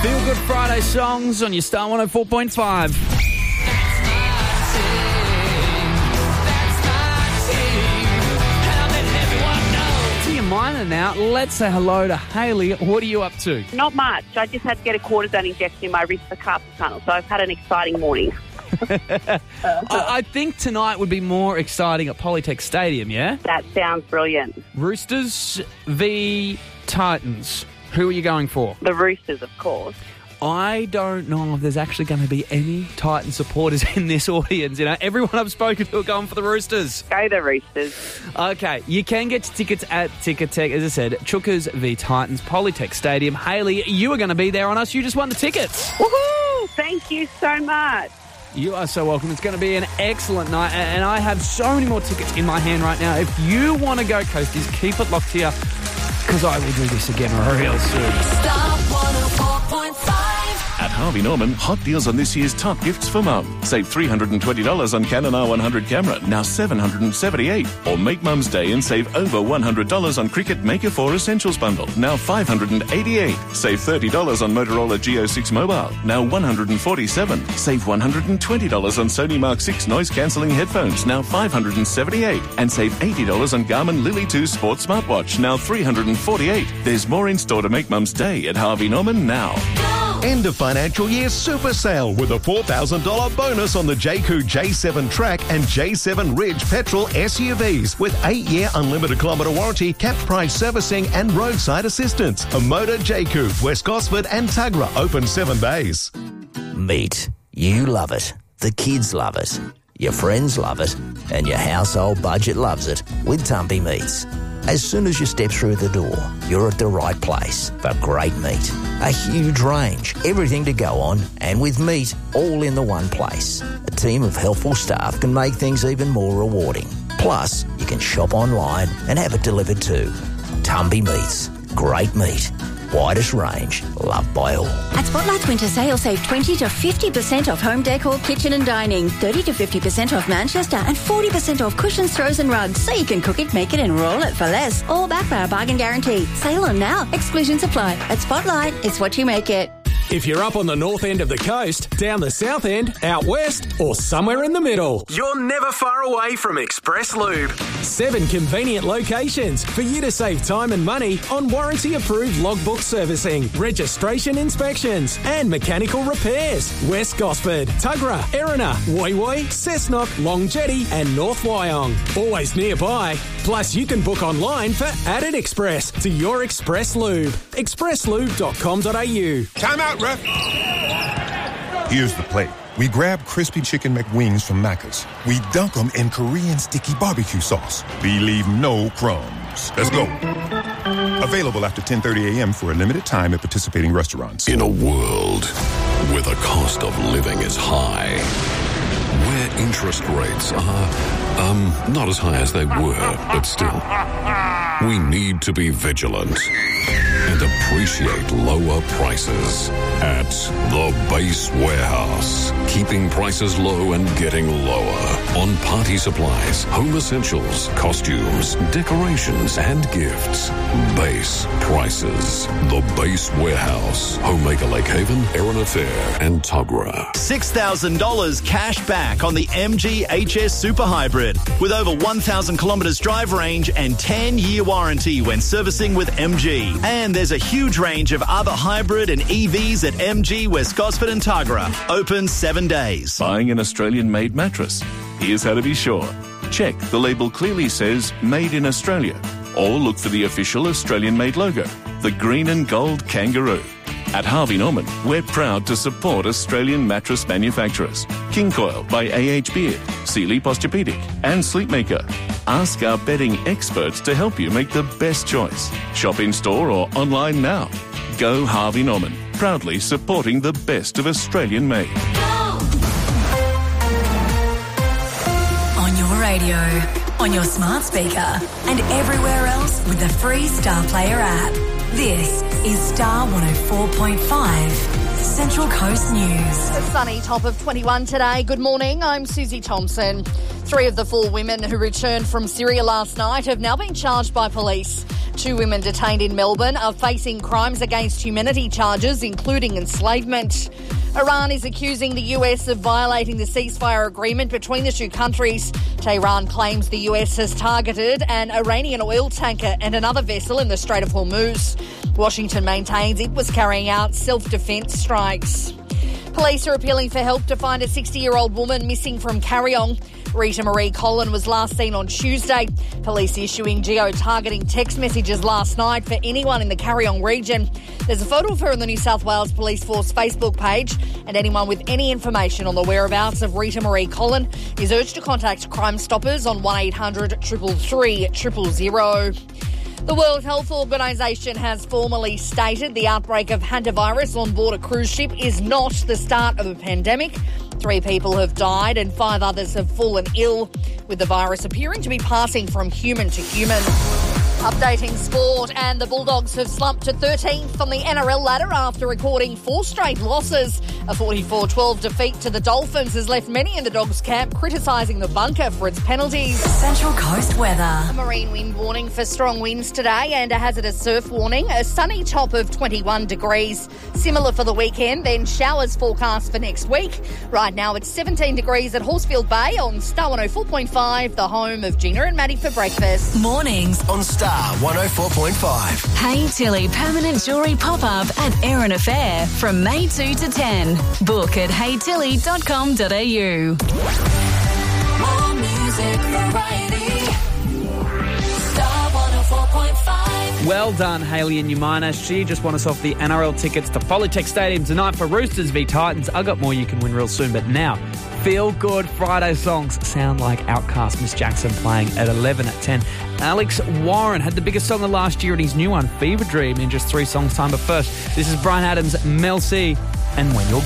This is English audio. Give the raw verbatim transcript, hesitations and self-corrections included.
Feel Good Friday songs on your Star one oh four point five. Minor now. Let's say hello to Hayley. What are you up to? Not much. I just had to get a cortisone injection in my wrist for carpal tunnel, so I've had an exciting morning. I, I think tonight would be more exciting at Polytech Stadium, yeah? That sounds brilliant. Roosters v Titans. Who are you going for? The Roosters, of course. I don't know if there's actually going to be any Titan supporters in this audience. You know, everyone I've spoken to are going for the Roosters. Go the Roosters. Okay, you can get your tickets at Ticketek. As I said, Chookers v Titans, Polytech Stadium. Hayley, you are going to be there on us. You just won the tickets. Woohoo! Thank you so much. You are so welcome. It's going to be an excellent night, and I have so many more tickets in my hand right now. If you want to go Coasties, keep it locked here, because I will do this again real soon. Star one oh four point five. At Harvey Norman, hot deals on this year's top gifts for mum. Save three hundred twenty dollars on Canon R one hundred camera, now seven hundred seventy-eight dollars. Or make Mum's Day and save over one hundred dollars on Cricket Maker four Essentials bundle, now five hundred eighty-eight dollars. Save thirty dollars on Motorola Geo six Mobile, now one hundred forty-seven dollars. Save one hundred twenty dollars on Sony Mark six noise-cancelling headphones, now five hundred seventy-eight dollars. And save eighty dollars on Garmin Lily two Sports Smartwatch, now three hundred forty-eight dollars. There's more in store to make Mum's Day at Harvey Norman now. End of financial year super sale with a four thousand dollars bonus on the J C U J seven Track and J seven Ridge petrol S U Vs with eight-year unlimited kilometre warranty, capped price servicing and roadside assistance. A Motor J C U, West Gosford and Tuggerah, open seven days. Meat. You love it. The kids love it. Your friends love it. And your household budget loves it with Tumpy Meats. As soon as you step through the door, you're at the right place for great meat. A huge range, everything to go on, and with meat all in the one place. A team of helpful staff can make things even more rewarding. Plus, you can shop online and have it delivered too. Tumpy Meats. Great meat. Widest range, loved by all. At Spotlight's winter sale, save twenty to fifty percent off home decor, kitchen and dining, thirty to fifty percent off Manchester and forty percent off cushions, throws and rugs, so you can cook it, make it and roll it for less. All backed by our bargain guarantee. Sale on now. Exclusions apply. At Spotlight, it's what you make it. If you're up on the north end of the coast, down the south end, out west, or somewhere in the middle, you're never far away from Express Lube. Seven convenient locations for you to save time and money on warranty-approved logbook servicing, registration inspections, and mechanical repairs. West Gosford, Tuggerah, Erina, Woy Woy, Cessnock, Long Jetty, and North Wyong. Always nearby. Plus, you can book online for Added Express to your Express Lube. express lube dot com dot a u. Time out, ref. Here's the play. We grab crispy chicken McWings from Macca's. We dunk them in Korean sticky barbecue sauce. We leave no crumbs. Let's go. Available after ten thirty a.m. for a limited time at participating restaurants. In a world where the cost of living is high, where interest rates are, um, not as high as they were, but still, we need to be vigilant and appreciate lower prices at The Base Warehouse. Keeping prices low and getting lower on party supplies, home essentials, costumes, decorations, and gifts. Base prices. The Base Warehouse. Homemaker Lake Haven, Erina Fair, and Tuggerah. six thousand dollars cash back on the M G H S Super Hybrid with over one thousand kilometres drive range and ten-year warranty when servicing with M G. And there's a huge range of other hybrid and E Vs at M G West Gosford and Tuggerah. Open seven days. Buying an Australian-made mattress? Here's how to be sure. Check the label clearly says Made in Australia, or look for the official Australian-made logo, the green and gold kangaroo. At Harvey Norman, we're proud to support Australian mattress manufacturers. King Coil by A H Beard, Sealy Posturepedic, and Sleepmaker. Ask our bedding experts to help you make the best choice. Shop in store or online now. Go Harvey Norman, proudly supporting the best of Australian made. On your radio, on your smart speaker, and everywhere else with the free Star Player app. This is Star one oh four point five, Central Coast News. A sunny top of twenty-one today. Good morning, I'm Susie Thompson. Three of the four women who returned from Syria last night have now been charged by police. Two women detained in Melbourne are facing crimes against humanity charges, including enslavement. Iran is accusing the U S of violating the ceasefire agreement between the two countries. Tehran claims the U S has targeted an Iranian oil tanker and another vessel in the Strait of Hormuz. Washington maintains it was carrying out self-defence strikes. Police are appealing for help to find a sixty-year-old woman missing from Carryong. Rita Marie Collin was last seen on Tuesday. Police issuing geo-targeting text messages last night for anyone in the Carryong region. There's a photo of her on the New South Wales Police Force Facebook page, and anyone with any information on the whereabouts of Rita Marie Collin is urged to contact Crime Stoppers on one eight hundred three three three zero zero. The World Health Organisation has formally stated the outbreak of hantavirus on board a cruise ship is not the start of a pandemic. Three people have died and five others have fallen ill, with the virus appearing to be passing from human to human. Updating sport, and the Bulldogs have slumped to thirteenth on the N R L ladder after recording four straight losses. A forty-four twelve defeat to the Dolphins has left many in the Dogs camp criticising the bunker for its penalties. Central Coast weather. A marine wind warning for strong winds today and a hazardous surf warning. A sunny top of twenty-one degrees. Similar for the weekend, then showers forecast for next week. Right now it's seventeen degrees at Horsefield Bay on Star one oh four point five, the home of Gina and Maddie for breakfast. Mornings on Star one oh four point five. Hey Tilly permanent jewellery pop-up at Erin Affair from May two to ten. Book at hey tilly dot com dot a u. More music variety. Star one oh four point five. Well done, Hayley and Umina. She just won us off the N R L tickets to Polytech Stadium tonight for Roosters v Titans. I got more you can win real soon, but now, feel-good Friday songs sound like Outkast, Miss Jackson playing at eleven at ten. Alex Warren had the biggest song of last year and his new one, Fever Dream, in just three songs' time. But first, this is Bryan Adams, Mel C, and When You're Gone.